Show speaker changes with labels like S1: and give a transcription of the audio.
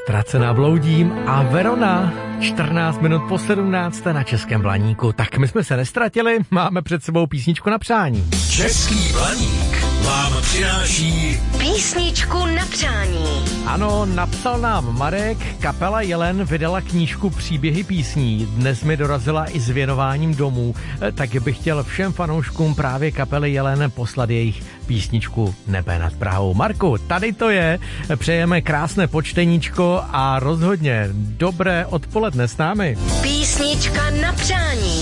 S1: Ztracená bloudím a Verona. 14 minut po 17. na Českém Blaníku. Tak my jsme se nestratili, máme před sebou písničku na přání.
S2: Český Blaník vám přináší
S3: písničku na přání.
S1: Ano, napsal nám Marek, kapela Jelen vydala knížku Příběhy písní. Dnes mi dorazila i s věnováním domů, tak bych chtěl všem fanouškům právě kapely Jelen poslat jejich písničku Nebe nad Prahou. Marku, tady to je, přejeme krásné počteníčko a rozhodně dobré odpoledne s námi.
S3: Písnička na přání.